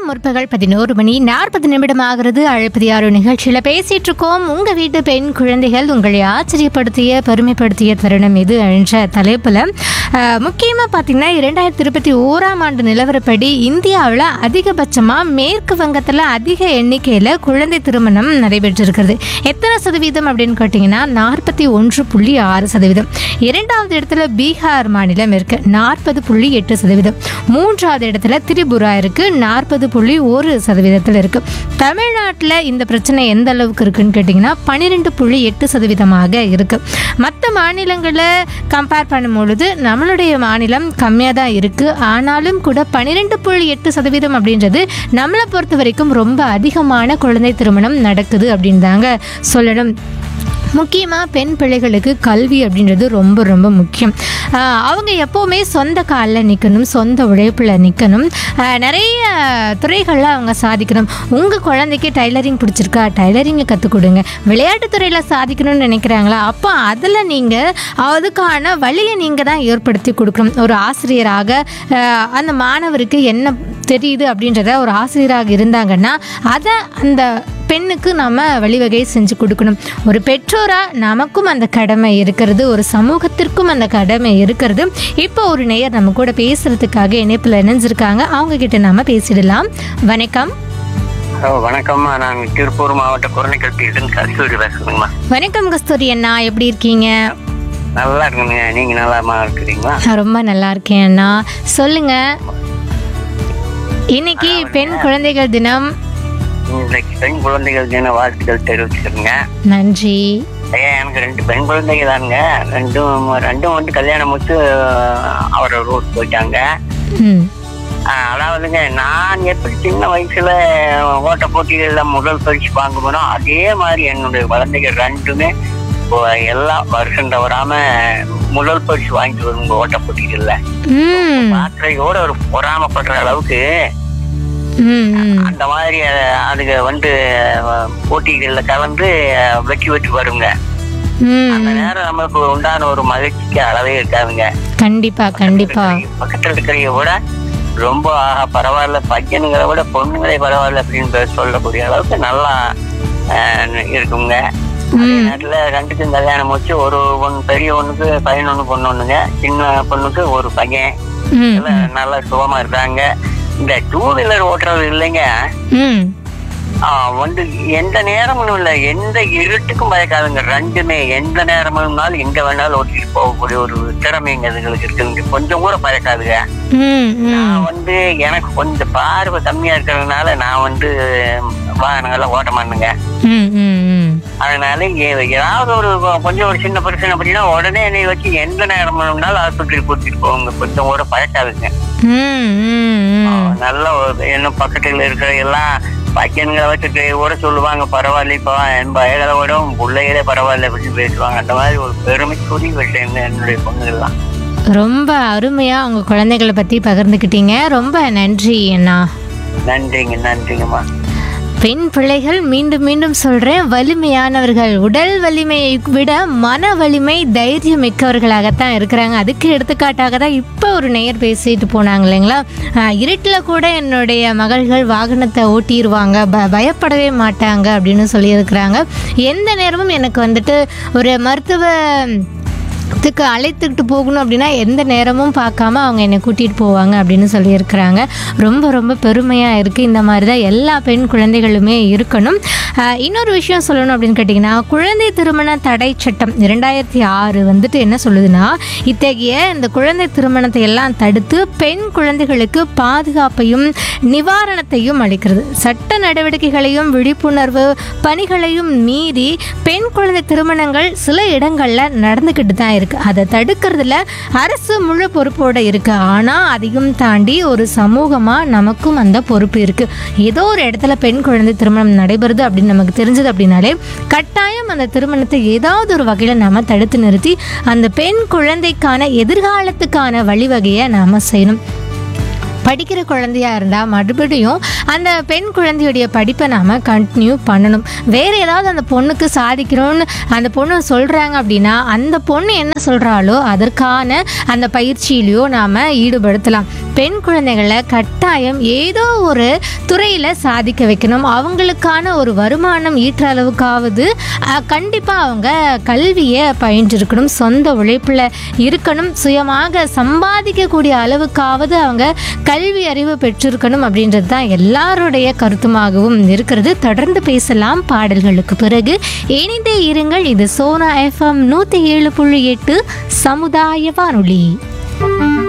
முற்பகல் 11:40 ஆகிறது. அழைப்பது யாரோ நிகழ்ச்சியில் பேசிட்டு இருக்கோம். உங்கள் வீட்டு பெண் குழந்தைகள் உங்களை ஆச்சரியப்படுத்திய பெருமைப்படுத்திய தருணம் இது என்ற தலைப்பில் முக்கியமாக பார்த்தீங்கன்னா 2021 நிலவரப்படி இந்தியாவில் அதிகபட்சமாக மேற்கு வங்கத்தில் அதிக எண்ணிக்கையில் குழந்தை திருமணம் நடைபெற்றிருக்கிறது. எத்தனை சதவீதம் அப்படின்னு கேட்டிங்கன்னா 41.6%. இரண்டாவது இடத்துல பீகார் மாநிலம் இருக்குது 40.8%. மூன்றாவது இடத்துல திரிபுரா இருக்குது 40.1% இருக்குது. தமிழ்நாட்டில் இந்த பிரச்சனை எந்த அளவுக்கு இருக்குன்னு கேட்டிங்கன்னா 12.8% இருக்குது. மற்ற மாநிலங்களை கம்பேர் பண்ணும்பொழுது நம்மளுடைய மாநிலம் கம்மியாக தான் இருக்குது. ஆனாலும் கூட 12.8% அப்படின்றது நம்மளை பொறுத்த வரைக்கும் ரொம்ப அதிகமான குழந்தை திருமணம் நடக்குது அப்படின்னு தாங்க சொல்லணும். முக்கியமாக பெண் பிள்ளைகளுக்கு கல்வி அப்படின்றது ரொம்ப ரொம்ப முக்கியம். அவங்க எப்போவுமே சொந்த காலில் நிற்கணும், சொந்த உழைப்பில் நிற்கணும், நிறைய துறைகளில் அவங்க சாதிக்கணும். உங்கள் குழந்தைக்கு டைலரிங் பிடிச்சிருக்கா, டைலரிங்கை கற்றுக் கொடுங்க. விளையாட்டுத்துறையில் சாதிக்கணும்னு நினைக்கிறாங்களா, அப்போ அதில் நீங்கள் அதுக்கான வழியை நீங்கள் தான் ஏற்படுத்தி கொடுக்கணும். ஒரு ஆசிரியராக அந்த மாணவருக்கு என்ன தெரியுது அப்படின்றத ஒரு ஆசிரியராக இருந்தாங்கன்னா அதை அந்த பெண்ணுக்கு நம்ம வழிவகை செஞ்சு கொடுக்கணும். ஒரு பெற்றோராக நமக்கும் அந்த கடமை இருக்கிறது, ஒரு சமூகத்திற்கும் அந்த கடமை இருக்கிறது. இப்போ ஒரு நேயர் நம்ம கூட பேசுறதுக்காக இணைப்பில் இணைஞ்சிருக்காங்க. அவங்க கிட்ட நாம பேசிடலாம். வணக்கம். வணக்கம்மா, நான் திருப்பூர் மாவட்ட குரணைக்கல்வியிலிருந்து கஸ்தூரி பேசுறேங்கம்மா. வணக்கம் கஸ்தூரி அண்ணா, எப்படி இருக்கீங்க? நல்லா இருக்குங்க, நீங்க நல்லாமா இருக்கிறீங்களா? ரொம்ப நல்லா இருக்கேன் அண்ணா. சொல்லுங்க, இன்னைக்கு பெண் குழந்தைகள் தினம். இன்னைக்கு பெண் குழந்தைகள் தின வாழ்த்துக்கள் தெரிவிச்சுக்கிறேங்க. நன்றி. எனக்கு 2 பெண் குழந்தைங்க தானுங்க. ரெண்டும் வந்து கல்யாணம் முடிச்சு அவரோட ரூட் போயிட்டாங்க. அதாவதுங்க, நான் எப்படி சின்ன வயசுல ஓட்ட போட்டிகள்ல முதல் பரிசு வாங்குவேனோ அதே மாதிரி என்னுடைய குழந்தைகள் 2மே எல்லா வருஷம் தவறாம முதல் பரிசு வாங்கிட்டு வருங்க ஓட்ட போட்டிகள்ல. பாத்திரையோட ஒரு பொறாமப்படுற அளவுக்கு அந்த மாதிரி அதுக்கு வந்து போட்டிகள்ல கலந்து வெற்றி வருங்க. அந்த நேரம் நமக்கு உண்டான ஒரு மகிழ்ச்சிக்கு அளவே இருக்காதுங்க. கண்டிப்பா கண்டிப்பா. பக்கத்துல இருக்கிறத விட ரொம்ப பரவாயில்ல, பையனுங்களை விட பொண்ணுங்களே பரவாயில்ல அப்படின்னு சொல்லக்கூடிய அளவுக்கு நல்லா இருக்குங்க. அதே நேரத்துல 2க்கும் கல்யாணம் வச்சு ஒரு பெரிய ஒண்ணுக்கு பையன் ஒண்ணு பொண்ணு ஒண்ணுங்க, சின்ன பொண்ணுக்கு ஒரு பையன். நல்லா சுகமா இருக்காங்க. இந்த 2 வீலர் ஓட்டுறது இல்லைங்க, வந்து எந்த நேரமும் இல்ல, எந்த இருட்டுக்கும் பயக்காதுங்க. 2மே எந்த நேரமும்னாலும் எங்க வேணாலும் ஓட்டிட்டு போகக்கூடிய ஒரு திறமைங்க அதுங்களுக்கு இருக்குங்க. கொஞ்சம் கூட பயக்காதுங்க. நான் வந்து எனக்கு கொஞ்சம் பார்வை கம்மியா இருக்கிறதுனால நான் வந்து வாகனங்கள்லாம் ஓட்ட மாட்டேங்க. அதனால ஏதாவது ஒரு கொஞ்சம் ஒரு சின்ன பிரச்சனை அப்படின்னா உடனே என்னை வச்சு எந்த நேரம்னாலும் ஆஸ்பத்திரிக்கு கூட்டிட்டு போவாங்க. கொஞ்சம் கூட பயக்காதுங்க. நல்ல என்ன பக்கத்துல இருக்கிற எல்லாம் பையன்களை வச்சுட்டு கூட சொல்லுவாங்க, பரவாயில்லப்பா என் பயங்களை விட பிள்ளைகளே பரவாயில்ல அப்படின்னு பேசுவாங்க. அந்த மாதிரி ஒரு பெருமைக்குரிய விஷயம் என்னுடைய பொண்ணுகள்லாம். ரொம்ப அருமையா உங்க குழந்தைகளை பத்தி பகிர்ந்துக்கிட்டீங்க. ரொம்ப நன்றி அண்ணா. நன்றிங்கம்மா. பெண் பிள்ளைகள் மீண்டும் மீண்டும் சொல்கிறேன், வலிமையானவர்கள். உடல் வலிமையை விட மன வலிமை தைரியம் மிக்கவர்களாகத்தான் இருக்கிறாங்க. அதுக்கு எடுத்துக்காட்டாக தான் இப்போ ஒரு நேயர் பேசிட்டு போனாங்க இல்லைங்களா, இருட்டில் கூட என்னுடைய மகள்கள் வாகனத்தை ஓட்டிடுவாங்க, பயப்படவே மாட்டாங்க அப்படின்னு சொல்லியிருக்கிறாங்க. எந்த நேரமும் எனக்கு வந்துட்டு ஒரு மருத்துவத்துக்கு அழைத்துக்கிட்டு போகணும் அப்படின்னா எந்த நேரமும் பார்க்காம அவங்க என்னை கூட்டிகிட்டு போவாங்க அப்படின்னு சொல்லியிருக்கிறாங்க. ரொம்ப ரொம்ப பெருமையாக இருக்குது. இந்த மாதிரி தான் எல்லா பெண் குழந்தைகளுமே இருக்கணும். இன்னொரு விஷயம் சொல்லணும் அப்படின்னு கேட்டிங்கன்னா, குழந்தை திருமண தடை சட்டம் 2006 வந்துட்டு என்ன சொல்லுதுன்னா, இத்தகைய இந்த குழந்தை திருமணத்தை எல்லாம் தடுத்து பெண் குழந்தைகளுக்கு பாதுகாப்பையும் நிவாரணத்தையும் அளிக்கிறது. சட்ட நடவடிக்கைகளையும் விழிப்புணர்வு பணிகளையும் மீறி பெண் குழந்தை திருமணங்கள் சில இடங்களில் நடந்துக்கிட்டு தான் இருக்குது. அதை தடுக்கிறதுல அரசு முழு பொறுப்போடு இருக்குது. ஆனால் அதையும் தாண்டி ஒரு சமூகமாக நமக்கும் அந்த பொறுப்பு இருக்குது. ஏதோ ஒரு இடத்துல பெண் குழந்தை திருமணம் நடைபெறுது அப்படின்னு நமக்கு தெரிஞ்சது அப்படின்னாலே கட்டாயம் அந்த திருமணத்தை ஏதாவது ஒரு வகையில் நம்ம தடுத்து நிறுத்தி அந்த பெண் குழந்தைக்கான எதிர்காலத்துக்கான வழிவகையை நாம் செய்யணும். படிக்கிற குழந்தையா இருந்தால் மறுபடியும் அந்த பெண் குழந்தையுடைய படிப்பை நாம் கண்டினியூ பண்ணணும். வேறு ஏதாவது அந்த பொண்ணுக்கு சாதிக்கணும்னு அந்த பொண்ணு சொல்கிறாங்க அப்படின்னா அந்த பொண்ணு என்ன சொல்கிறாளோ அதற்கான அந்த பயிற்சியிலையோ நாம் ஈடுபடுத்தலாம். பெண் குழந்தைகளை கட்டாயம் ஏதோ ஒரு துறையில் சாதிக்க வைக்கணும். அவங்களுக்கான ஒரு வருமானம் ஈட்டுற அளவுக்காவது கண்டிப்பாக அவங்க கல்வியை பயின்றிருக்கணும். சொந்த உழைப்பில் இருக்கணும். சுயமாக சம்பாதிக்கக்கூடிய அளவுக்காவது அவங்க கல்வி அறிவு பெற்றிருக்கணும் அப்படின்றது தான் எல்லாருடைய கருத்துமாகவும் இருக்கிறது. தொடர்ந்து பேசலாம் பாடல்களுக்கு பிறகு. இணைந்தே இருங்கள். இது சோனா FM 107.8 சமுதாய வானொலி.